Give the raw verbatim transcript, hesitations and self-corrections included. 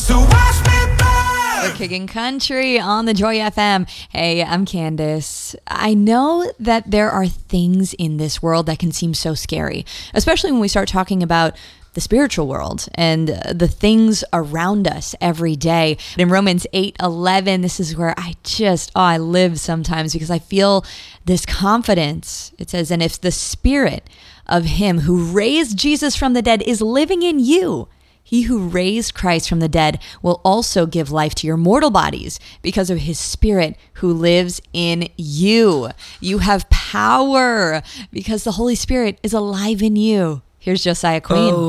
So watch me burn. We're kicking country on the Joy F M. Hey, I'm Candace. I know that there are things in this world that can seem so scary, especially when we start talking about the spiritual world and the things around us every day. In Romans eight eleven, this is where I just, oh, I live sometimes because I feel this confidence. It says, and if the spirit of him who raised Jesus from the dead is living in you, he who raised Christ from the dead will also give life to your mortal bodies because of his spirit who lives in you. You have power because the Holy Spirit is alive in you. Here's Josiah Queen. Oh.